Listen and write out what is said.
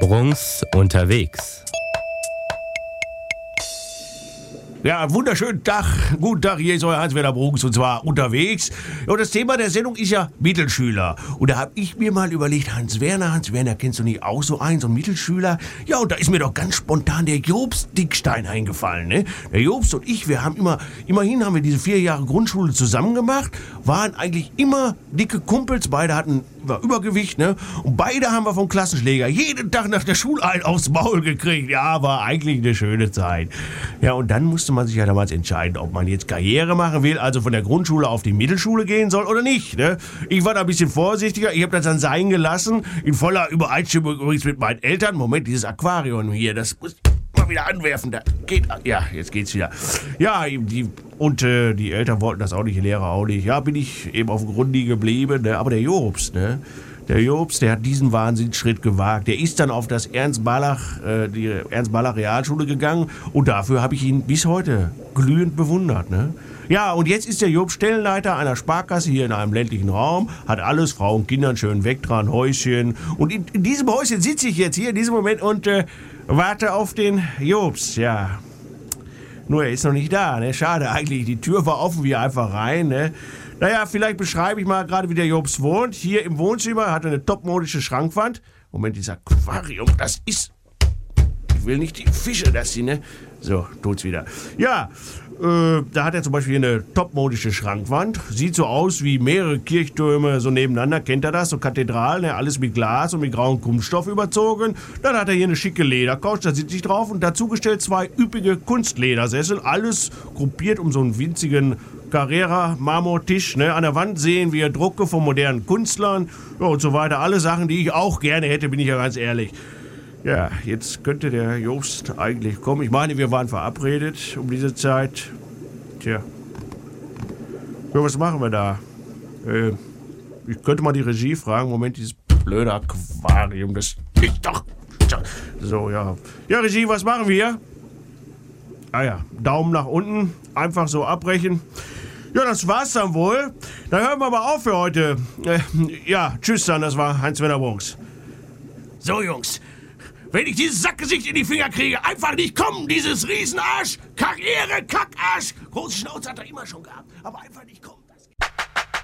Bruns unterwegs. Ja, wunderschönen Tag. Guten Tag, hier ist euer Hans-Werner Bruns und zwar unterwegs. Und das Thema der Sendung ist ja Mittelschüler. Und da habe ich mir mal überlegt, Hans-Werner, kennst du nicht auch so einen Mittelschüler? Ja, und da ist mir doch ganz spontan der Jobst Dickstein eingefallen, ne? Der Jobst und ich, wir haben immerhin haben wir diese 4 Jahre Grundschule zusammen gemacht, waren eigentlich immer dicke Kumpels, beide hatten Übergewicht, ne? Und beide haben wir vom Klassenschläger jeden Tag nach der Schule einen aufs Maul gekriegt. Ja, war eigentlich eine schöne Zeit. Ja, und dann musste man sich ja damals entscheiden, ob man jetzt Karriere machen will, also von der Grundschule auf die Mittelschule gehen soll oder nicht, ne? Ich war da ein bisschen vorsichtiger, ich habe das dann sein gelassen, in voller Übereinstimmung übrigens mit meinen Eltern. Moment, dieses Aquarium hier, das muss ich mal wieder anwerfen. Da geht, ja, jetzt geht's wieder. Ja, die Eltern wollten das auch nicht, die Lehrer auch nicht. Ja, bin ich eben auf dem Grunde geblieben, ne? Aber der Jobst, ne? Der Jobst, der hat diesen Wahnsinnsschritt gewagt. Der ist dann auf das die Ernst-Ballach Realschule gegangen und dafür habe ich ihn bis heute glühend bewundert, ne? Ja, und jetzt ist der Jobst Stellenleiter einer Sparkasse hier in einem ländlichen Raum, hat alles, Frau und Kinder, einen schönen Weg dran, Häuschen. Und in diesem Häuschen sitze ich jetzt hier in diesem Moment und warte auf den Jobst, ja. Nur er ist noch nicht da, ne? Schade eigentlich, die Tür war offen, wie einfach rein, ne? Naja, vielleicht beschreibe ich mal gerade, wie der Jobst wohnt. Hier im Wohnzimmer hat er eine topmodische Schrankwand. Moment, dieses Aquarium, das ist... Ich will nicht die Fische, das sie, ne? So, tut's wieder. Ja, da hat er zum Beispiel eine topmodische Schrankwand. Sieht so aus wie mehrere Kirchtürme so nebeneinander. Kennt er das? So Kathedralen, ne? Alles mit Glas und mit grauem Kunststoff überzogen. Dann hat er hier eine schicke Ledercouch, da sitze ich drauf. Und dazu gestellt 2 üppige Kunstledersessel. Alles gruppiert um so einen winzigen Carrera-Marmortisch, ne? An der Wand sehen wir Drucke von modernen Künstlern, ja, und so weiter. Alle Sachen, die ich auch gerne hätte, bin ich ja ganz ehrlich. Ja, jetzt könnte der Jobst eigentlich kommen. Ich meine, wir waren verabredet um diese Zeit. Tja. Ja, was machen wir da? Ich könnte mal die Regie fragen. Moment, dieses blöde Aquarium, das ist doch... So, ja. Ja, Regie, was machen wir? Ah ja, Daumen nach unten, einfach so abbrechen. Ja, das war's dann wohl. Dann hören wir mal auf für heute. Ja, tschüss dann, das war Hans-Werner Bruns. So, Jungs, wenn ich dieses Sackgesicht in die Finger kriege, einfach nicht kommen, dieses Riesenarsch, Karriere, Kackarsch. Große Schnauze hat er immer schon gehabt, aber einfach nicht kommen.